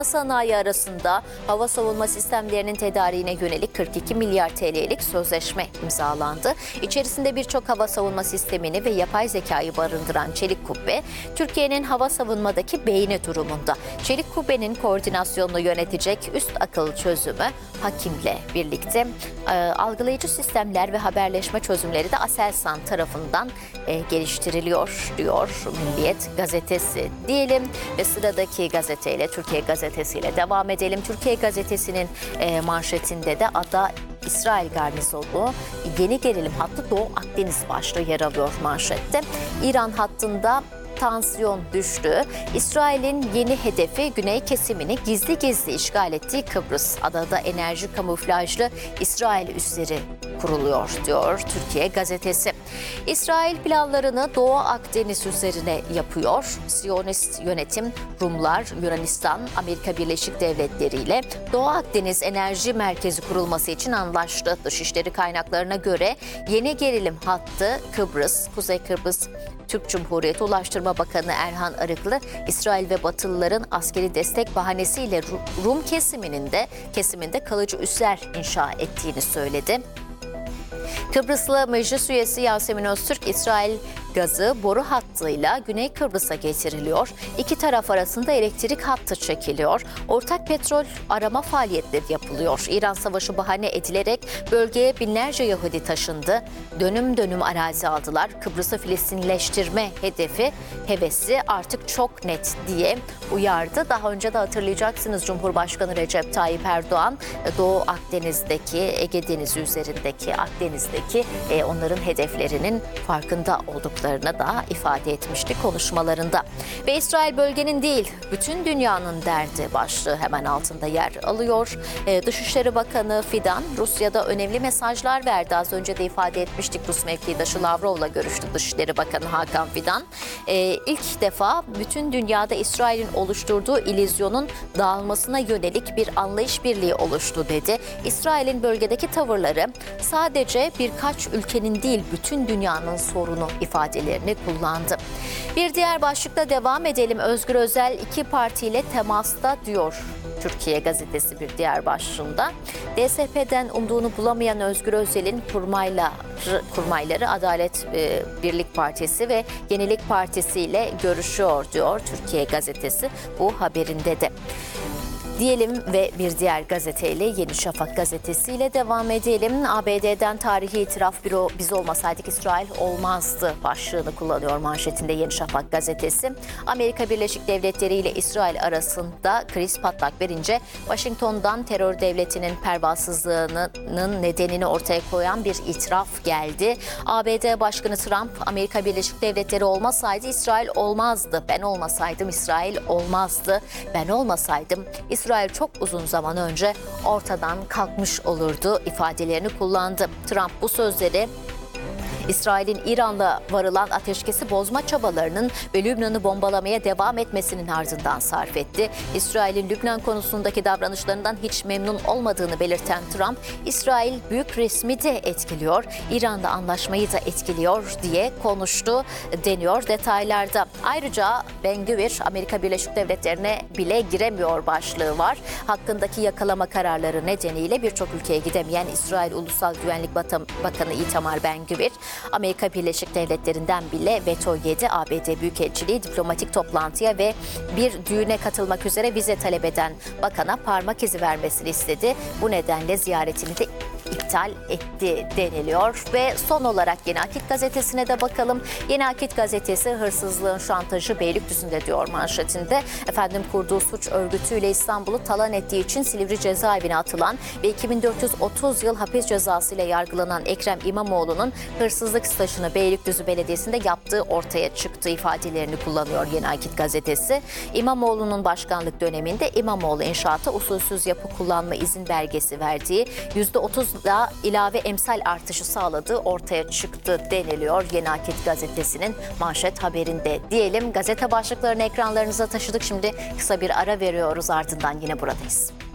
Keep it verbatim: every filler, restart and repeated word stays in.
Sanayi arasında hava savunma sistemlerinin tedariğine yönelik kırk iki milyar T L'lik sözleşme imzalandı. İçerisinde birçok hava savunma sistemini ve yapay zekayı barındıran Çelik Kubbe, Türkiye'nin hava savunmadaki beyni durumunda. Çelik Kubbe'nin koordinasyonunu yönetecek üst akıl çözümü Hakim'le birlikte e, algılayıcı sistemler ve haberleşme çözümleri de Aselsan tarafından e, geliştiriliyor diyor Milliyet gazetesi diyelim ve sıradaki gazeteyle Türkiye gazetesiyle devam edelim. Türkiye gazetesinin e, manşetinde de ada İsrail garnizonu yeni gerilim hattı Doğu Akdeniz başlığı yer alıyor manşette. İran hattında tansiyon düştü. İsrail'in yeni hedefi güney kesimini gizli gizli işgal ettiği Kıbrıs. Adada enerji kamuflajlı İsrail üsleri kuruluyor diyor Türkiye gazetesi. İsrail planlarını Doğu Akdeniz üzerine yapıyor. Siyonist yönetim Rumlar, Yunanistan, Amerika Birleşik Devletleri ile Doğu Akdeniz Enerji Merkezi kurulması için anlaştı. Dışişleri kaynaklarına göre yeni gerilim hattı Kıbrıs, Kuzey Kıbrıs Türk Cumhuriyeti Ulaştırma Bakanı Erhan Arıklı, İsrail ve Batılıların askeri destek bahanesiyle Rum kesiminin de kesiminde kalıcı üsler inşa ettiğini söyledi. Kıbrıslı Meclis Üyesi Yasemin Öztürk, İsrail gazı boru hattıyla Güney Kıbrıs'a getiriliyor. İki taraf arasında elektrik hattı çekiliyor. Ortak petrol arama faaliyetleri yapılıyor. İran Savaşı bahane edilerek bölgeye binlerce Yahudi taşındı. Dönüm dönüm arazi aldılar. Kıbrıs'ı Filistinleştirme hedefi, hevesi artık çok net diye uyardı. Daha önce de hatırlayacaksınız Cumhurbaşkanı Recep Tayyip Erdoğan, Doğu Akdeniz'deki, Ege Denizi üzerindeki, Akdeniz'deki e, onların hedeflerinin farkında olduklarını da ifade etmişti konuşmalarında. Ve İsrail bölgenin değil, bütün dünyanın derdi başlığı hemen altında yer alıyor. Ee, Dışişleri Bakanı Fidan, Rusya'da önemli mesajlar verdi. Az önce de ifade etmiştik, Rus mevkidaşı Lavrov'la görüştü Dışişleri Bakanı Hakan Fidan. Ee, ilk defa bütün dünyada İsrail'in oluşturduğu illüzyonun dağılmasına yönelik bir anlayış birliği oluştu dedi. İsrail'in bölgedeki tavırları sadece birkaç ülkenin değil, bütün dünyanın sorunu ifade ifadelerini kullandı. Bir diğer başlıkla devam edelim. Özgür Özel iki partiyle temasta diyor Türkiye gazetesi bir diğer başlığında. D S P'den umduğunu bulamayan Özgür Özel'in kurmayla kurmayları Adalet e, Birlik Partisi ve Yenilik Partisi ile görüşüyor diyor Türkiye gazetesi bu haberinde de. Diyelim ve bir diğer gazeteyle Yeni Şafak gazetesiyle devam edelim. A B D'den tarihi itiraf büro biz olmasaydık İsrail olmazdı başlığını kullanıyor manşetinde Yeni Şafak gazetesi. Amerika Birleşik Devletleri ile İsrail arasında kriz patlak verince Washington'dan terör devletinin pervasızlığının nedenini ortaya koyan bir itiraf geldi. A B D Başkanı Trump, Amerika Birleşik Devletleri olmasaydı İsrail olmazdı. Ben olmasaydım İsrail olmazdı. Ben olmasaydım İsrail İsrail çok uzun zaman önce ortadan kalkmış olurdu ifadelerini kullandı. Trump bu sözleri İsrail'in İran'la varılan ateşkesi bozma çabalarının ve Lübnan'ı bombalamaya devam etmesinin ardından sarf etti. İsrail'in Lübnan konusundaki davranışlarından hiç memnun olmadığını belirten Trump, İsrail büyük resmi de etkiliyor, İran'da anlaşmayı da etkiliyor diye konuştu deniyor detaylarda. Ayrıca Ben-Gvir Amerika Birleşik Devletleri'ne bile giremiyor başlığı var. Hakkındaki yakalama kararları nedeniyle birçok ülkeye gidemeyen İsrail Ulusal Güvenlik Bakanı Itamar Ben-Gvir, Amerika Birleşik Devletleri'nden bile veto yedi. A B D Büyükelçiliği diplomatik toplantıya ve bir düğüne katılmak üzere vize talep eden bakana parmak izi vermesini istedi. Bu nedenle ziyaretini de iptal etti deniliyor. Ve son olarak Yeni Akit gazetesine de bakalım. Yeni Akit gazetesi hırsızlığın şantajı Beylikdüzü'nde diyor manşetinde. Efendim kurduğu suç örgütüyle İstanbul'u talan ettiği için Silivri cezaevine atılan ve iki bin dört yüz otuz yıl hapis cezası ile yargılanan Ekrem İmamoğlu'nun hırsızlık stajını Beylikdüzü Belediyesi'nde yaptığı ortaya çıktı ifadelerini kullanıyor Yeni Akit gazetesi. İmamoğlu'nun başkanlık döneminde İmamoğlu İnşaat'a usulsüz yapı kullanma izin belgesi verdiği yüzde otuz da ilave emsal artışı sağladığı ortaya çıktı deniliyor Yeni Akit gazetesinin manşet haberinde diyelim. Gazete başlıklarını ekranlarınıza taşıdık. Şimdi kısa bir ara veriyoruz, ardından yine buradayız.